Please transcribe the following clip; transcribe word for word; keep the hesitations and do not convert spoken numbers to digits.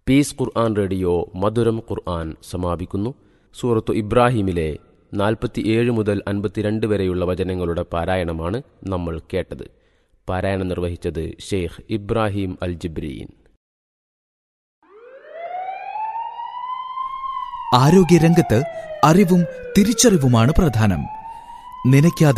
Piece ഖുർആൻ radio മധുരം ഖുർആൻ സമാപിക്കുന്നു. സൂറത്തു ഇബ്രാഹിമിലെ നാൽപ്പത്തിയേഴ് മുതൽ അൻപത്തിരണ്ട് വരെയുള്ള വചനങ്ങളുടെ പാരായണമാണ് നമ്മൾ കേട്ടത്. പാരായണം നിർവഹിച്ചത് ഷെയ്ഖ് ഇബ്രാഹിം അൽ ജിബ്രീൻ. ആരോഗ്യരംഗത്ത് അറിവും തിരിച്ചറിവുമാണ് പ്രധാനം. നനയ്ക്കാതെ